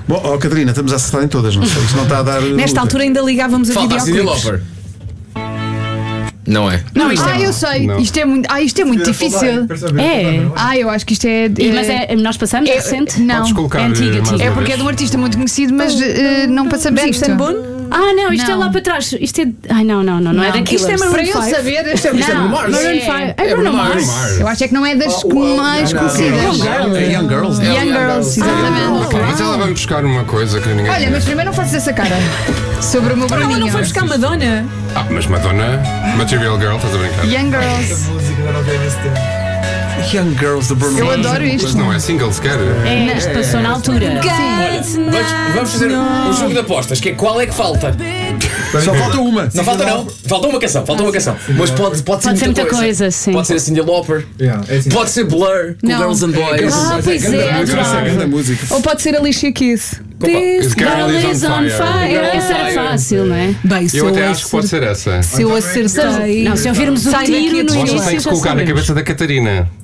Bom, Catarina, estamos a acertar em todas, não sei. Isto não está a dar. Nesta altura ainda ligávamos a Falta a Cyndi videoclipes. Lauper. Não é? Não, isto eu sei. Não. Isto é muito difícil. É. Eu acho que isto é. Mas nós passamos recente? Não. Podes colocar É antiga, mais antiga. uma É porque é vez. de um artista muito conhecido, mas não passamos isto. Benson Boone? Não, isto é Não. lá para trás. Isto é. Ai, não é daquilo. Isto é Para Maroon eu 5. saber. Isto é Bruno Mars. Maroon 5. É Bruno Mars. Eu acho é que não é das mais conhecidas. É Young Girls. Young Girls, exatamente. Ok, mas ela vai buscar uma coisa que ninguém. Olha, mas primeiro não faças essa cara sobre o meu Ela Bruninho. não foi buscar Madonna? Mas Madonna, Material Girl, estás a brincar? Young Girls. Young Girls da Bruno Eu Mars. adoro Mas isto. não é single sequer. Isto passou na altura. Olha, vamos fazer um jogo de apostas, que é qual é que falta? Só falta uma. Não falta não, falta uma canção, Mas pode ser muita coisa, sim. Pode ser a Cyndi Lauper, pode ser Blur, com Não. Girls and Boys. Pois é. Grande música. Ou pode ser Alicia Keys? This girl Girl is on fire. Essa era fácil, não é? Bem, se Eu eu, até acho que pode ser essa. se eu acertei. Não, se ouvirmos o Sai daqui tiro a no tua Vocês início, têm que já colocar na sabemos. cabeça da Catarina.